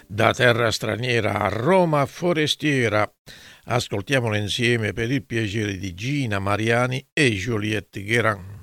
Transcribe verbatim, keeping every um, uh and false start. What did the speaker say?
Da terra straniera a Roma forestiera. Ascoltiamolo insieme per il piacere di Gina Mariani e Juliette Guérin.